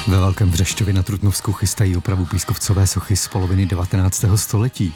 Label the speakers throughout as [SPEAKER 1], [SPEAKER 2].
[SPEAKER 1] Ve Velkém Břešťově na Trutnovsku chystají opravu pískovcové sochy z poloviny 19. století.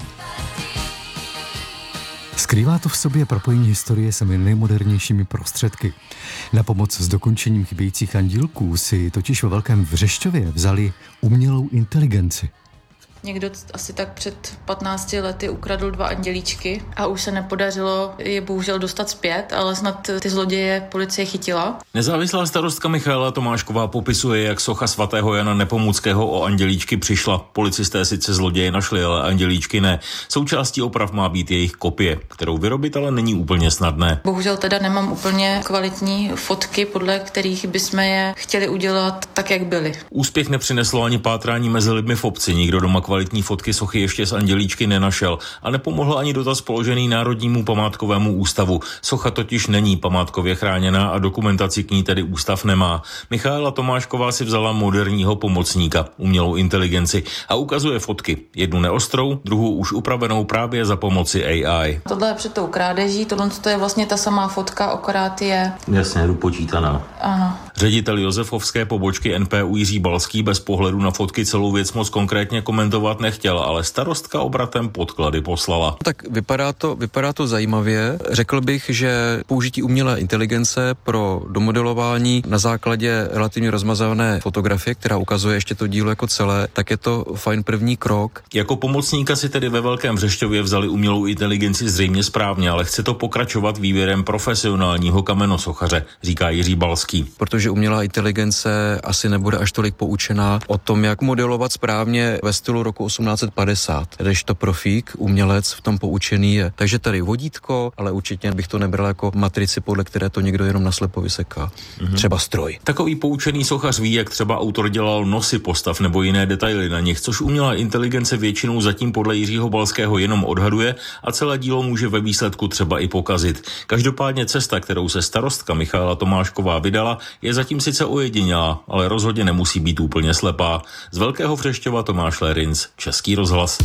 [SPEAKER 1] Skrývá to v sobě propojení historie s nejmodernějšími prostředky. Na pomoc s dokončením chybějících andílků si totiž ve Velkém Břešťově vzali umělou inteligenci.
[SPEAKER 2] Někdo asi tak před 15 lety ukradl 2 andělíčky a už se nepodařilo je bohužel dostat zpět, ale snad ty zloděje policie chytila.
[SPEAKER 3] Nezávislá starostka Michaela Tomášková popisuje, jak socha svatého Jana Nepomuckého o andělíčky přišla. Policisté sice zloděje našli, ale andělíčky ne. Součástí oprav má být jejich kopie, kterou vyrobit ale není úplně snadné.
[SPEAKER 2] Bohužel teda nemám úplně kvalitní fotky, podle kterých bychom je chtěli udělat tak, jak byly.
[SPEAKER 3] Úspěch nepřineslo ani pátrání mezi lidmi v obci. Nikdo doma kvalitní fotky sochy ještě z andělíčky nenašel a nepomohl ani dotaz položený Národnímu památkovému ústavu. Socha totiž není památkově chráněná a dokumentaci k ní tedy ústav nemá. Michaela Tomášková si vzala moderního pomocníka, umělou inteligenci, a ukazuje fotky. Jednu neostrou, druhou už upravenou právě za pomoci AI.
[SPEAKER 2] Tohle je před tou krádeží, tohle je vlastně ta samá fotka, akorát je...
[SPEAKER 3] Jasně, dopočítaná.
[SPEAKER 2] Ano.
[SPEAKER 3] Ředitel Josefovské pobočky NPU Jiří Balský bez pohledu na fotky celou věc moc konkrétně komentovat nechtěl, ale starostka obratem podklady poslala.
[SPEAKER 4] Tak vypadá to zajímavě. Řekl bych, že použití umělé inteligence pro domodelování na základě relativně rozmazané fotografie, která ukazuje ještě to dílo jako celé, tak je to fajn první krok.
[SPEAKER 3] Jako pomocníka si tedy ve Velkém Břešťově vzali umělou inteligenci zřejmě správně, ale chce to pokračovat výběrem profesionálního kamenosochaře, říká Jiří Balský.
[SPEAKER 4] Protože umělá inteligence asi nebude až tolik poučená o tom, jak modelovat správně ve stylu roku 1850, když to profík, umělec v tom poučený je. Takže tady vodítko, ale určitě bych to nebral jako matrici, podle které to někdo jenom naslepo vyseká. Třeba stroj.
[SPEAKER 3] Takový poučený sochař ví, jak třeba autor dělal nosy postav nebo jiné detaily na nich, což umělá inteligence většinou zatím podle Jiřího Balského jenom odhaduje a celé dílo může ve výsledku třeba i pokazit. Každopádně cesta, kterou se starostka Michaela Tomášková vydala, je zatím sice ojedinělá, ale rozhodně nemusí být úplně slepá. Z Velkého Břešťova Tomáš Lerinc, Český rozhlas.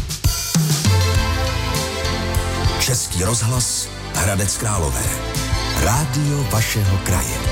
[SPEAKER 5] Český rozhlas, Hradec Králové. Rádio vašeho kraje.